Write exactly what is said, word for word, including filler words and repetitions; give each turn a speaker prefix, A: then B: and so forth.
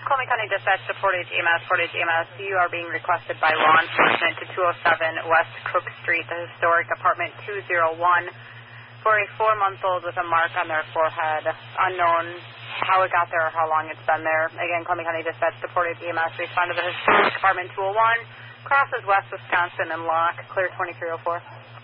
A: Colby County Dispatch to Portage E M S. Portage E M S, you are being requested by law enforcement to two oh seven West Cook Street, the historic apartment two oh one, for a four-month-old with a mark on their forehead. Unknown how it got there or how long it's been there. Again, Colby County Dispatch to Portage E M S. Respond to the historic apartment two oh one, crosses West Wisconsin and Lock, clear twenty-three oh four.